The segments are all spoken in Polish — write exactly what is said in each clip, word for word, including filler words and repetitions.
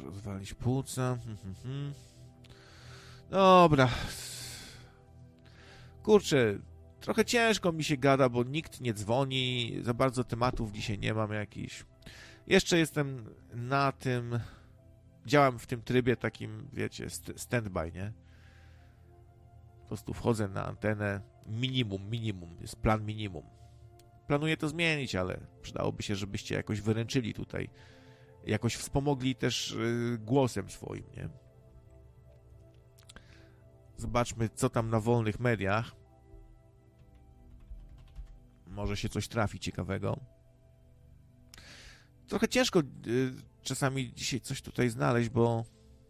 rozwalić płuca. Dobra. Kurczę, trochę ciężko mi się gada, bo nikt nie dzwoni, za bardzo tematów dzisiaj nie mam jakichś. Jeszcze jestem na tym, działam w tym trybie takim, wiecie, stand-by, nie? Po prostu wchodzę na antenę, minimum, minimum, jest plan minimum. Planuję to zmienić, ale przydałoby się, żebyście jakoś wyręczyli tutaj, jakoś wspomogli też yy, głosem swoim, nie? Zobaczmy, co tam na wolnych mediach. Może się coś trafi ciekawego. Trochę ciężko yy, czasami dzisiaj coś tutaj znaleźć, bo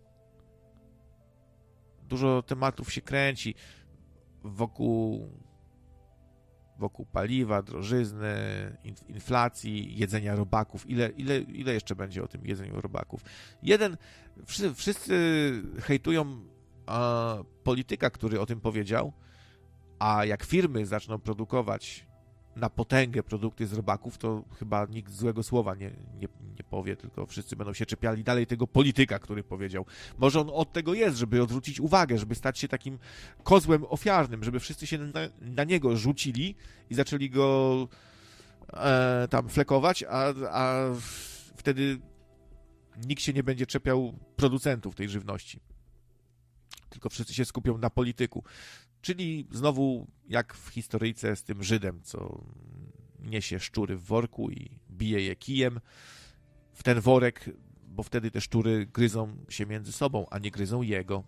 dużo tematów się kręci wokół, wokół paliwa, drożyzny, inflacji, jedzenia robaków. Ile, ile, ile jeszcze będzie o tym jedzeniu robaków? Jeden, wszyscy, wszyscy hejtują a, polityka, który o tym powiedział, a jak firmy zaczną produkować na potęgę produkty z robaków, to chyba nikt złego słowa nie, nie, nie powie, tylko wszyscy będą się czepiali dalej tego polityka, który powiedział. Może on od tego jest, żeby odwrócić uwagę, żeby stać się takim kozłem ofiarnym, żeby wszyscy się na, na niego rzucili i zaczęli go e, tam flekować, a, a wtedy nikt się nie będzie czepiał producentów tej żywności. Tylko wszyscy się skupią na polityku. Czyli znowu jak w historyjce z tym Żydem, co niesie szczury w worku i bije je kijem w ten worek, bo wtedy te szczury gryzą się między sobą, a nie gryzą jego.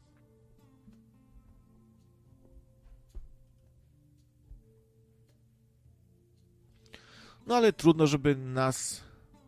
No ale trudno, żeby nas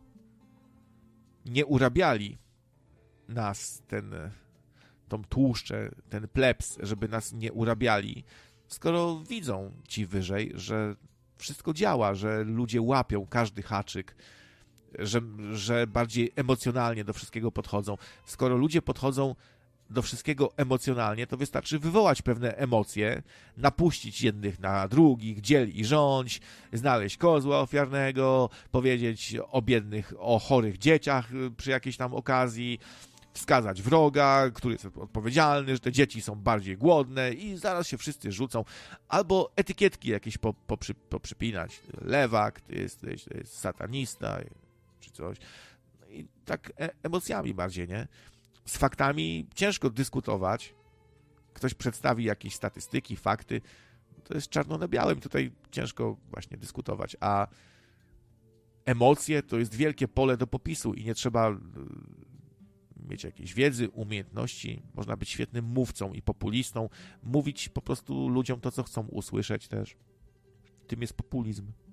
nie urabiali, nas, ten... tą tłuszczę, ten plebs, żeby nas nie urabiali, skoro widzą ci wyżej, że wszystko działa, że ludzie łapią każdy haczyk, że, że bardziej emocjonalnie do wszystkiego podchodzą. Skoro ludzie podchodzą do wszystkiego emocjonalnie, to wystarczy wywołać pewne emocje, napuścić jednych na drugich, dziel i rządź, znaleźć kozła ofiarnego, powiedzieć o biednych, o chorych dzieciach przy jakiejś tam okazji, wskazać wroga, który jest odpowiedzialny, że te dzieci są bardziej głodne i zaraz się wszyscy rzucą. Albo etykietki jakieś poprzy, poprzypinać. Lewak, ty jesteś, ty jest satanista, czy coś. I tak e emocjami bardziej, nie? Z faktami ciężko dyskutować. Ktoś przedstawi jakieś statystyki, fakty. To jest czarno na białym. Tutaj ciężko właśnie dyskutować. A emocje to jest wielkie pole do popisu i nie trzeba mieć jakiejś wiedzy, umiejętności, można być świetnym mówcą i populistą, mówić po prostu ludziom to, co chcą usłyszeć też. Tym jest populizm.